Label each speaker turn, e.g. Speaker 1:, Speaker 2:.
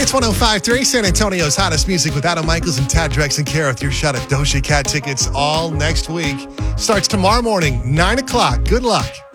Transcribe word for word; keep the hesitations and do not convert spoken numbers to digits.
Speaker 1: Hits one oh five point three, San Antonio's hottest music with Adam Michaels and Tad Drex and Kara with your shot at Doja Cat tickets all next week. Starts tomorrow morning, nine o'clock. Good luck.